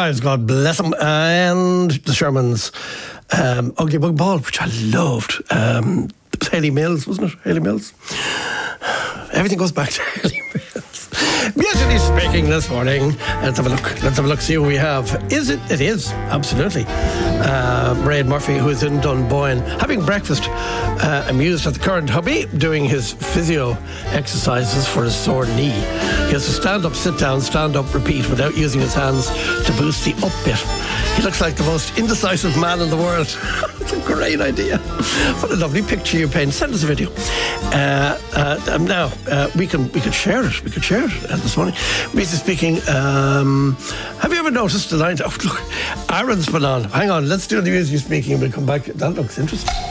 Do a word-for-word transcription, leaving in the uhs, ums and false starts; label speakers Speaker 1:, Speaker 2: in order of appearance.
Speaker 1: Giles, God bless them, and the Shermans, um, Ugly Bug Ball, which I loved. Um, it was Hayley Mills, wasn't it? Hayley Mills. Everything goes back to Hayley Mills. Musically speaking this morning, let's have a look. Let's have a look, see who we have. Is it? It is, absolutely. Uh, Mairead Murphy, who is in Dunboyne, having breakfast, uh, amused at the current hubby, doing his physio exercises for his sore knee. He has to stand up, sit down, stand up, repeat, without using his hands to boost the up bit. He looks like the most indecisive man in the world. It's a great idea. What a lovely picture you paint. Send us a video. Uh, uh, now, uh, we can we could share it. We could share it uh, this morning. Musically speaking, um, have you ever noticed the line? Oh, look, Aaron's been on. Hang on, let's do the musically speaking and we'll come back. That looks interesting.